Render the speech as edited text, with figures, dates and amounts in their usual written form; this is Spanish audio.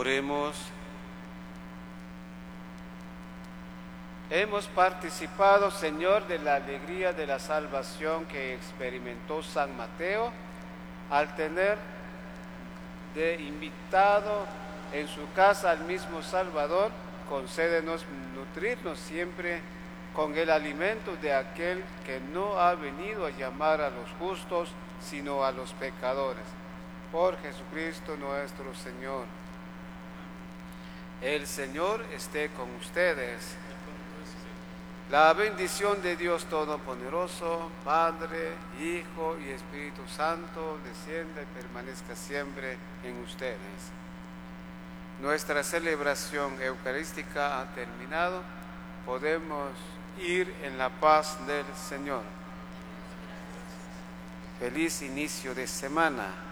Oremos. Hemos participado, Señor, de la alegría de la salvación que experimentó San Mateo al tener de invitado en su casa al mismo Salvador. Concédenos nutrirnos siempre con el alimento de aquel que no ha venido a llamar a los justos, sino a los pecadores. Por Jesucristo nuestro Señor. El Señor esté con ustedes. La bendición de Dios Todopoderoso, Padre, Hijo y Espíritu Santo, descienda y permanezca siempre en ustedes. Nuestra celebración eucarística ha terminado. Podemos ir en la paz del Señor. Feliz inicio de semana.